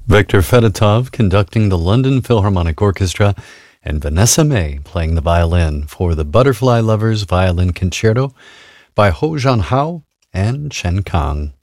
Viktor Fedotov conducting the London Philharmonic Orchestra, and Vanessa May playing the violin for the Butterfly Lovers Violin Concerto by Ho Jan Hao and Chen Kang.